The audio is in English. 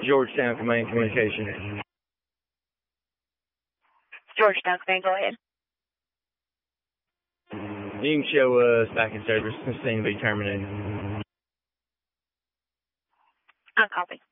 Georgetown Command Communication. Georgetown Command, go ahead. You can show us back in service. This thing will be terminated. I'll copy.